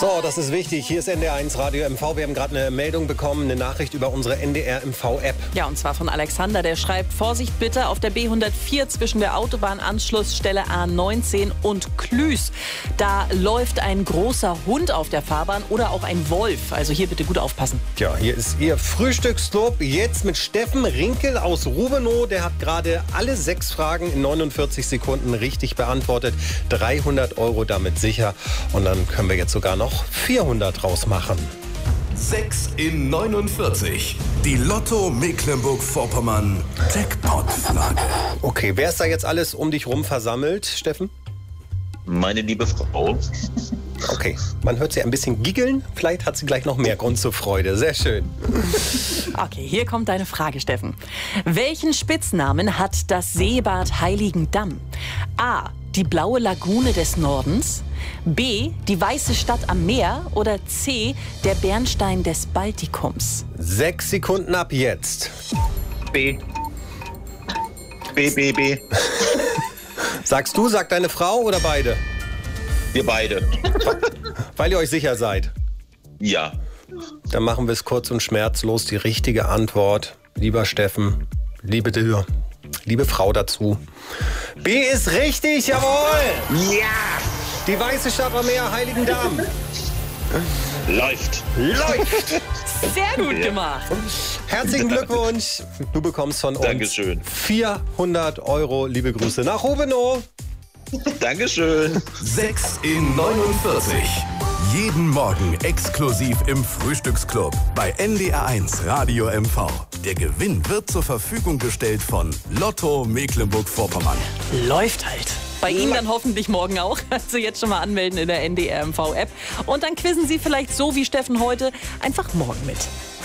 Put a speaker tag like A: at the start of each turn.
A: So, das ist wichtig. Hier ist NDR1 Radio MV. Wir haben gerade eine Meldung bekommen, eine Nachricht über unsere NDR MV-App.
B: Ja, und zwar von Alexander. Der schreibt: Vorsicht bitte auf der B104 zwischen der Autobahnanschlussstelle A19 und Klüß. Da läuft ein großer Hund auf der Fahrbahn oder auch ein Wolf. Also hier bitte gut aufpassen.
A: Tja, hier ist Ihr Frühstücksclub jetzt mit Steffen Rinkel aus Rubenow. Der hat gerade alle 6 Fragen in 49 Sekunden richtig beantwortet. 300 € damit sicher. Und dann können wir jetzt sogar noch 400 rausmachen.
C: 6 in 49. Die Lotto Mecklenburg-Vorpommern Jackpot-Frage.
A: Okay, wer ist da jetzt alles um dich rum versammelt, Steffen?
D: Meine liebe Frau.
A: Okay, man hört sie ein bisschen giggeln. Vielleicht hat sie gleich noch mehr Grund zur Freude. Sehr schön.
B: Okay, hier kommt deine Frage, Steffen. Welchen Spitznamen hat das Seebad Heiligendamm? A. Die blaue Lagune des Nordens. B. Die weiße Stadt am Meer. Oder C. Der Bernstein des Baltikums.
A: 6 Sekunden ab jetzt.
D: B. B.
A: Sagst du, sagt deine Frau oder beide?
D: Wir beide.
A: Weil ihr euch sicher seid.
D: Ja.
A: Dann machen wir es kurz und schmerzlos. Die richtige Antwort, lieber Steffen, liebe Frau dazu. B ist richtig, jawohl!
D: Ja!
A: Die weiße Stadt am Meer, Heiligendamm.
D: Läuft.
B: Sehr gut gemacht.
A: Herzlichen Glückwunsch. Du bekommst von uns
D: Dankeschön.
A: 400 €. Liebe Grüße nach Rubenow.
D: Dankeschön.
C: 6 in 49. Jeden Morgen exklusiv im Frühstücksclub bei NDR1 Radio MV. Der Gewinn wird zur Verfügung gestellt von Lotto Mecklenburg-Vorpommern.
B: Läuft halt. Bei Ihnen dann hoffentlich morgen auch. Also jetzt schon mal anmelden in der NDR MV-App. Und dann quizzen Sie vielleicht so wie Steffen heute einfach morgen mit.